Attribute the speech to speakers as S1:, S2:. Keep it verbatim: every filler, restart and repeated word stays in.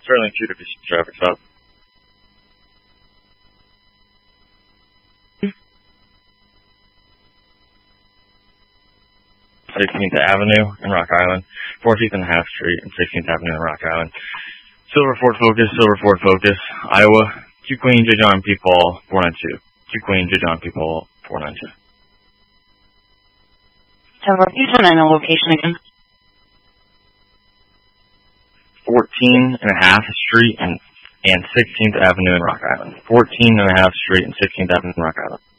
S1: Sterling two to traffic stop. sixteenth Avenue in Rock Island, fourteenth and a half Street and sixteenth Avenue in Rock Island. Silver Ford Focus, Silver Ford Focus, Iowa, Q Queen, J John P. Paul, four nine two. Q Queen, J John P. Paul, four nine two.
S2: Tower, please remind the location again.
S1: fourteen and a half Street and, and sixteenth Avenue in Rock Island. fourteen and a half Street and sixteenth Avenue in Rock Island.